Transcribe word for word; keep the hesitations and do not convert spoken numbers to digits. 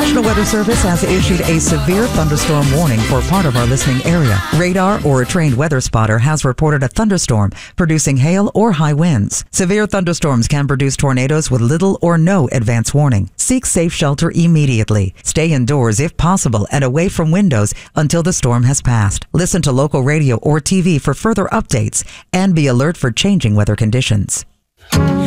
National Weather Service has issued a severe thunderstorm warning for part of our listening area. Radar or a trained weather spotter has reported a thunderstorm producing hail or high winds. Severe thunderstorms can produce tornadoes with little or no advance warning. Seek safe shelter immediately. Stay indoors if possible and away from windows until the storm has passed. Listen to local radio or T V for further updates and be alert for changing weather conditions.